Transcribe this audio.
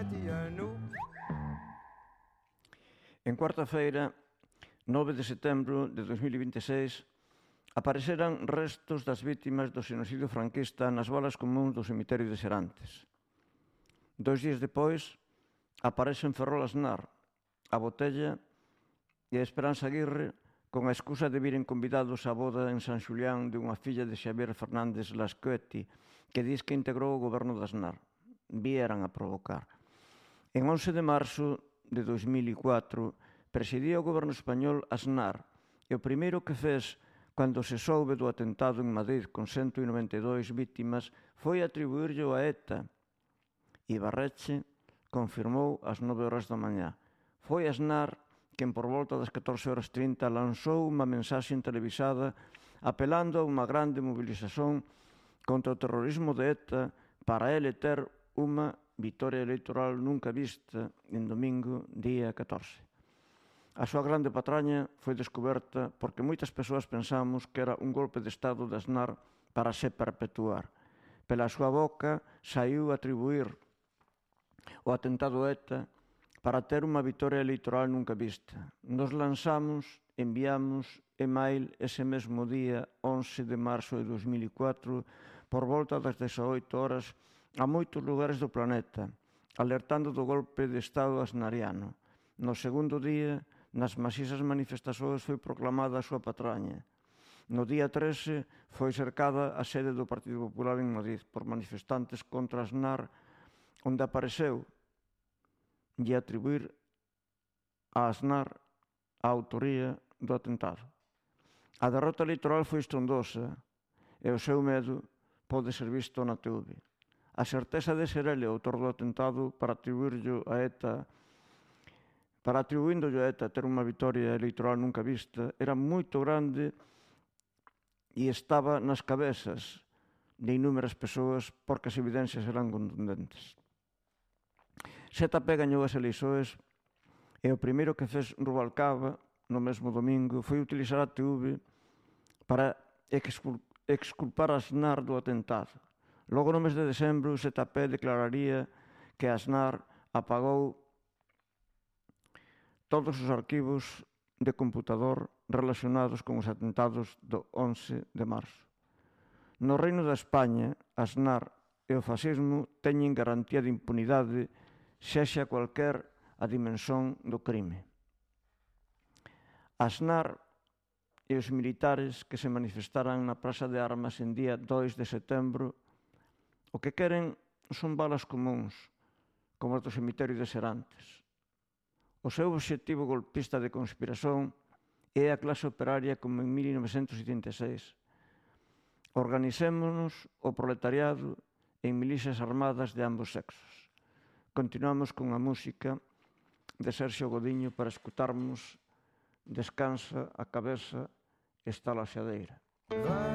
En cuarta-feira, 9 de setembro de 2026, apareceran restos das vítimas do xenocidio franquista nas valas comúns do cemiterio de Serantes. 2 días depois, aparecen Ferrol Aznar, a Botella e a Esperanza Aguirre con a excusa de viren convidados á boda en San Xulián de unha filla de Xavier Fernández Lascueti, que dis que integrou o goberno de Aznar. Vieran a provocar. En 11 de marzo de 2004, presidía o goberno español Aznar, e o primeiro que fez cando se soube do atentado en Madrid con 192 vítimas foi atribuírllo a ETA. Ibarretxe confirmou ás 9 horas da mañá. Foi Aznar quen por volta das 14:30 lanzou unha mensaxe televisada apelando a unha grande mobilización contra o terrorismo de ETA para ele ter unha vitoria electoral nunca vista en domingo, día 14. A súa grande patraña foi descoberta porque moitas persoas pensamos que era un golpe de Estado de Aznar para se perpetuar. Pela súa boca saiu a atribuir o atentado a ETA para ter unha vitoria electoral nunca vista. Nos lanzamos, enviamos email ese mesmo día, 11 de marzo de 2004, por volta das 18 horas, a moitos lugares do planeta, alertando do golpe de Estado aznariano. No segundo día, nas masivas manifestacións foi proclamada a súa patraña. No día 13 foi cercada a sede do Partido Popular en Madrid por manifestantes contra Aznar, onde apareceu e atribuir a Aznar a autoría do atentado. A derrota electoral foi estrondosa e o seu medo pode ser visto na TV. A certeza de ser ele o autor do atentado para atribuírllo a ETA ter unha vitoria electoral nunca vista era moito grande e estaba nas cabezas de inúmeras persoas porque as evidencias eran contundentes. ZP gañou as eleições e o primeiro que fez Rubalcaba no mesmo domingo foi utilizar a TV para exculpar a Aznar do atentado. Logo no mes de decembro, o ZP declararía que Aznar apagou todos os arquivos de computador relacionados con os atentados do 11 de marzo. No Reino da España, Aznar e o fascismo teñen garantía de impunidade sexa cualquer a dimensón do crime. Aznar e os militares que se manifestaran na Praza de Armas en día 2 de setembro o que queren son balas comúns, como os do cemiterio de Serantes. O seu obxectivo golpista de conspiración é a clase operaria como en 1986. Organicémonos o proletariado en milicias armadas de ambos sexos. Continuamos con a música de Sergio Godiño para escutarmos Descansa a cabeza está la xadeira.